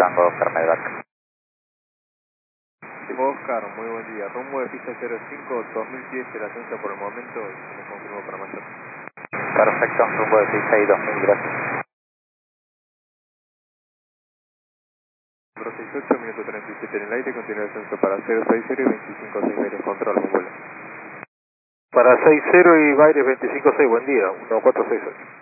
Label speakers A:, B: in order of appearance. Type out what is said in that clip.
A: Tango Oscar Medevac.
B: Oscar, muy buen día. Rumbo de pista 05, 2000 pies el ascenso por el momento y se me confirmó para mañana.
A: Perfecto, rumbo de pista y 2000, gracias.
B: 468, minuto 37 en el aire, continúa el ascenso para 060 y 256 Baires, control, buen vuelo.
C: Para 60 y Baires 256, buen día, 1468.